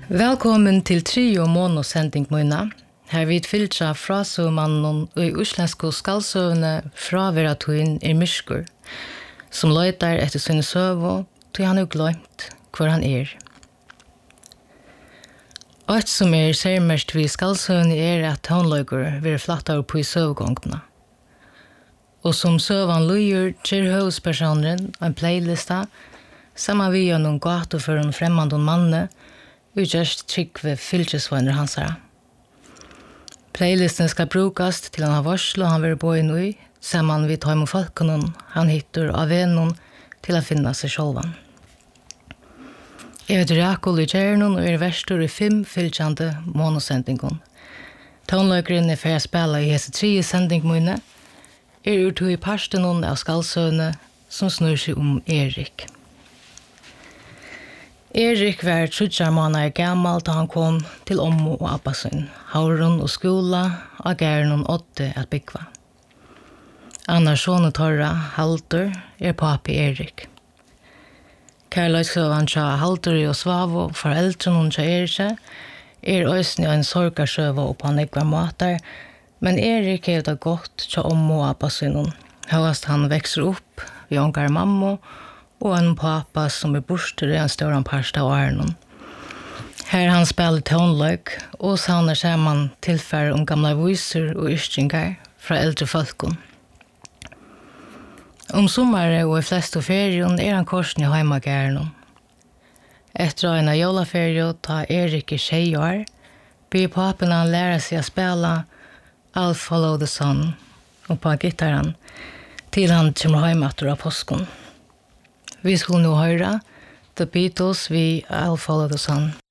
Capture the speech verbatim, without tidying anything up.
Velkommen til trio monosending møyna. Her vi filtra frasøvmannen og i uslensko skalsøvne fraveratøyen er myrskur, som løytar etter sinne søvå, til han er gløymt hvor han er. Alt som er særmest vi skalsøvne er at tonløyger vil flattar på i søvgångna. Og som søvan løyer til høvspersonen en playlista, saman vi gjennom gato for en fremmande manne, utgjørst trygg ved filtresvøyner hansara. Playlisten skal brukas til han har varslo han vil bo inn i, saman vi tar med folkene han hittar av vennen til å finne seg sjølvan. Jeg heter Rakol i Kjernon og er verstor i fem filtjande monosendingon. Tonløkeren er ferdig spela i hese tre sendingmøyne, er urt i parstenon av skalsøvne som snur seg om Erik. Erik var trutjar månader gammal da han kom til ommo og abbasøyn, hauron og skola, og gærnon åtte at byggva. Annars sånne torra, Haldur, er papi Erik. Kærløysøvan tja Haldur og Svavo, foreldren tja Erik, er òsni en sorgarsøva og på negvar matar, men Erik er det godt tja ommo og abbasøyn, høyast han vekser opp, vi ångar mammo, og en pappa som er borster i en større parst av åren. Her han spiller tonløk, og savner sammen tilfære om gamle viser og yrkingar fra eldre folkene. Om sommaren og i fleste ferien er han korsen i heimagæren. Etter en av jolaferien tar Erik i tjej år, blir papen han lære seg å spille I'll Follow the Sun og på gitarren til han kommer hjem etter av påsken. Vi skulle nå høre The Beatles vi I'll Follow the Sun.